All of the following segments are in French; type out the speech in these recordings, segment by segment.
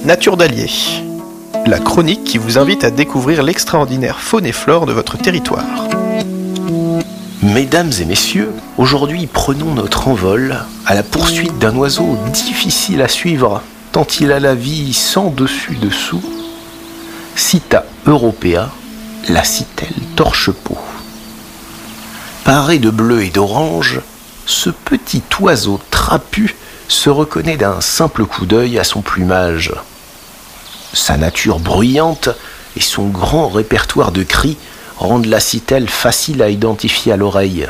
Nature d'Allier, la chronique qui vous invite à découvrir l'extraordinaire faune et flore de votre territoire. Mesdames et messieurs, aujourd'hui prenons notre envol à la poursuite d'un oiseau difficile à suivre, tant il a la vie sans dessus-dessous. Sitta europea, la citelle torche-peau. Paré de bleu et d'orange, ce petit oiseau trapu se reconnaît d'un simple coup d'œil à son plumage. Sa nature bruyante et son grand répertoire de cris rendent la citelle facile à identifier à l'oreille.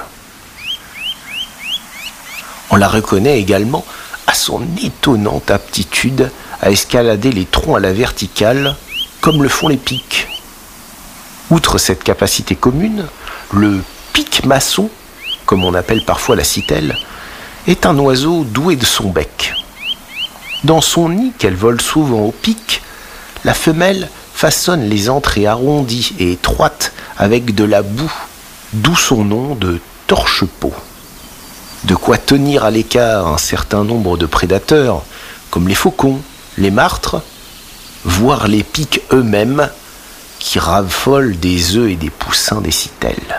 On la reconnaît également à son étonnante aptitude à escalader les troncs à la verticale, comme le font les pics. Outre cette capacité commune, le pic-maçon, comme on appelle parfois la citelle, est un oiseau doué de son bec. Dans son nid qu'elle vole souvent au pic, la femelle façonne les entrées arrondies et étroites avec de la boue, d'où son nom de torche-peau. De quoi tenir à l'écart un certain nombre de prédateurs, comme les faucons, les martres, voire les pics eux-mêmes, qui raffolent des œufs et des poussins des citelles.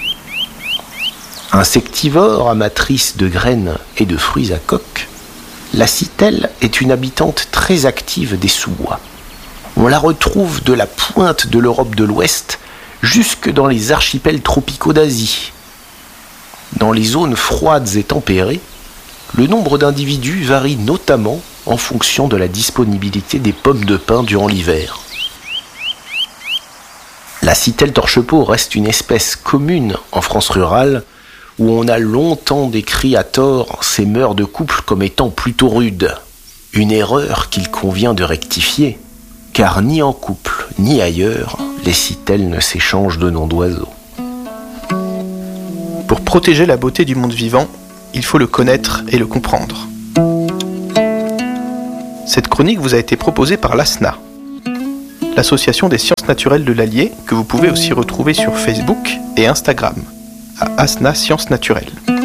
Insectivore, amatrice de graines et de fruits à coque, la citelle est une habitante très active des sous-bois. On la retrouve de la pointe de l'Europe de l'Ouest jusque dans les archipels tropicaux d'Asie. Dans les zones froides et tempérées, le nombre d'individus varie notamment en fonction de la disponibilité des pommes de pin durant l'hiver. La citelle torche-peau reste une espèce commune en France rurale, où on a longtemps décrit à tort ses mœurs de couple comme étant plutôt rudes. Une erreur qu'il convient de rectifier, car ni en couple ni ailleurs, les citelles ne s'échangent de noms d'oiseaux. Pour protéger la beauté du monde vivant, il faut le connaître et le comprendre. Cette chronique vous a été proposée par l'ASNA, l'association des sciences naturelles de l'Allier, que vous pouvez aussi retrouver sur Facebook et Instagram, à ASNA Sciences Naturelles.